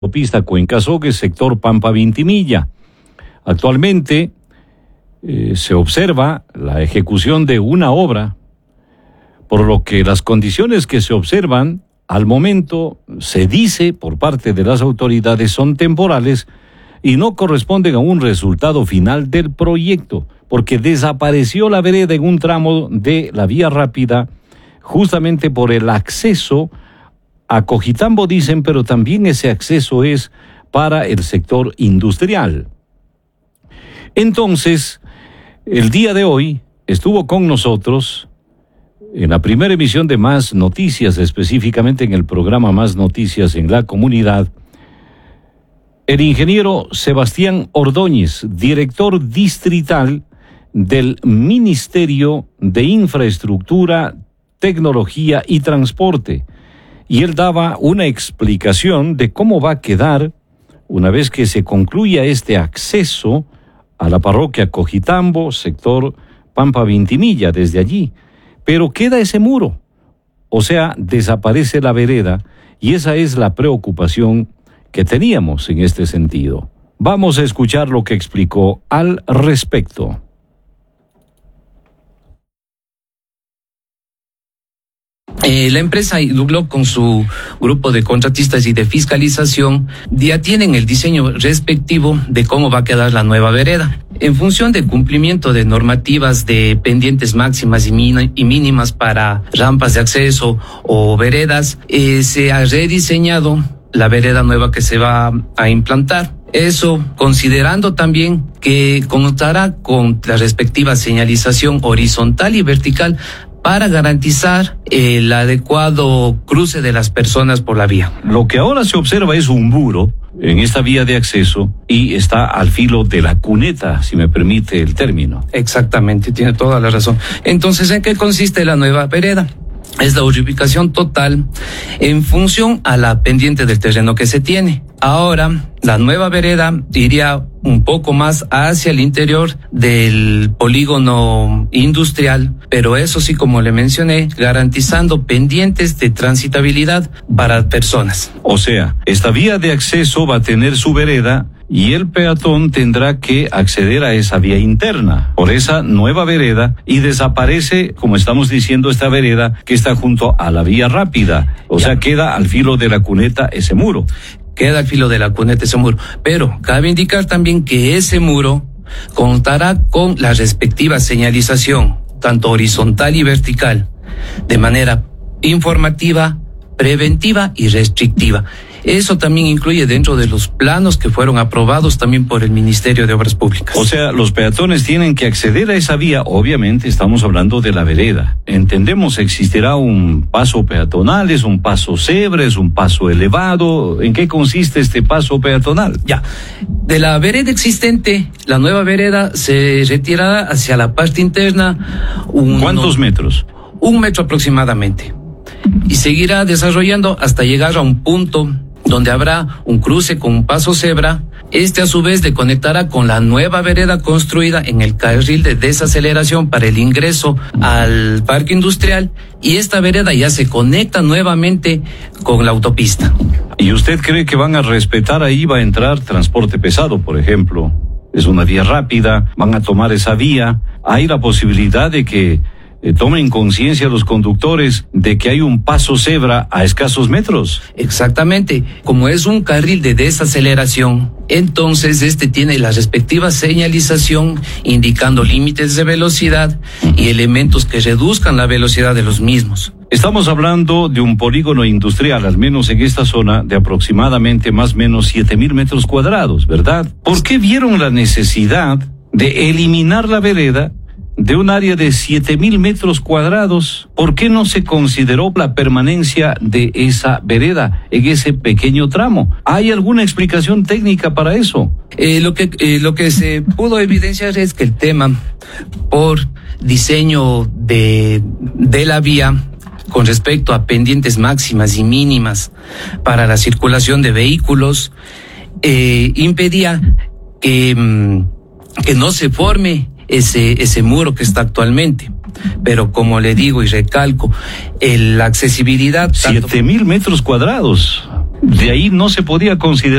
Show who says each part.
Speaker 1: autopista Cuenca-Sogue, sector Pampa-Vintimilla. Actualmente se observa la ejecución de una obra, por lo que las condiciones que se observan al momento, se dice por parte de las autoridades, son temporales y no corresponden a un resultado final del proyecto, porque desapareció la vereda en un tramo de la vía rápida justamente por el acceso a Cojitambo, dicen, pero también ese acceso es para el sector industrial. Entonces, el día de hoy estuvo con nosotros en la primera emisión de Más Noticias, específicamente en el programa Más Noticias en la Comunidad, el ingeniero Sebastián Ordóñez, director distrital del Ministerio de Infraestructura, Tecnología y Transporte. Y él daba una explicación de cómo va a quedar una vez que se concluya este acceso a la parroquia Cojitambo, sector Pampa-Vintimilla, desde allí. Pero queda ese muro, o sea, desaparece la vereda, y esa es la preocupación que teníamos en este sentido. Vamos a escuchar lo que explicó al respecto.
Speaker 2: La empresa Iduglo, con su grupo de contratistas y de fiscalización, ya tienen el diseño respectivo de cómo va a quedar la nueva vereda. En función del cumplimiento de normativas de pendientes máximas y mínimas para rampas de acceso o veredas, se ha rediseñado la vereda nueva que se va a implantar. Eso considerando también que contará con la respectiva señalización horizontal y vertical para garantizar el adecuado cruce de las personas por la vía.
Speaker 1: Lo que ahora se observa es un muro en esta vía de acceso y está al filo de la cuneta, si me permite el término.
Speaker 2: Exactamente, tiene toda la razón. Entonces, ¿en qué consiste la nueva vereda? Es la ubicación total en función a la pendiente del terreno que se tiene. Ahora, la nueva vereda iría un poco más hacia el interior del polígono industrial, pero eso sí, como le mencioné, garantizando pendientes de transitabilidad para personas.
Speaker 1: O sea, esta vía de acceso va a tener su vereda y el peatón tendrá que acceder a esa vía interna por esa nueva vereda, y desaparece, como estamos diciendo, esta vereda que está junto a la vía rápida. O sea, queda al filo de la cuneta ese muro.
Speaker 2: Queda al filo de la cuneta ese muro. Pero cabe indicar también que ese muro contará con la respectiva señalización, tanto horizontal y vertical, de manera informativa, preventiva y restrictiva. Eso también incluye dentro de los planos que fueron aprobados también por el Ministerio de Obras Públicas.
Speaker 1: O sea, los peatones tienen que acceder a esa vía. Obviamente estamos hablando de la vereda. Entendemos, existirá un paso peatonal, es un paso cebra, es un paso elevado. ¿En qué consiste este paso peatonal?
Speaker 2: Ya, de la vereda existente, la nueva vereda se retirará hacia la parte interna.
Speaker 1: ¿Cuántos metros?
Speaker 2: 1 metro aproximadamente. Y seguirá desarrollando hasta llegar a un punto donde habrá un cruce con un paso cebra. Este a su vez le conectará con la nueva vereda construida en el carril de desaceleración para el ingreso al parque industrial, y esta vereda ya se conecta nuevamente con la autopista.
Speaker 1: ¿Y usted cree que van a respetar ahí, va a entrar transporte pesado, por ejemplo? Es una vía rápida, van a tomar esa vía. ¿Hay la posibilidad de que tomen conciencia los conductores de que hay un paso cebra a escasos metros?
Speaker 2: Exactamente. Como es un carril de desaceleración, entonces este tiene la respectiva señalización indicando límites de velocidad y elementos que reduzcan la velocidad de los mismos.
Speaker 1: Estamos hablando de un polígono industrial, al menos en esta zona, de aproximadamente más o menos 7,000 metros cuadrados, ¿verdad? ¿Por qué vieron la necesidad de eliminar la vereda de un área de 7,000 metros cuadrados? ¿Por qué no se consideró la permanencia de esa vereda en ese pequeño tramo? ¿Hay alguna explicación técnica para eso?
Speaker 2: Lo que se pudo evidenciar es que el tema, por diseño de la vía, con respecto a pendientes máximas y mínimas para la circulación de vehículos, impedía que no se forme ese muro que está actualmente. Pero como le digo y recalco, la accesibilidad...
Speaker 1: 7,000 metros cuadrados. De ahí no se podía considerar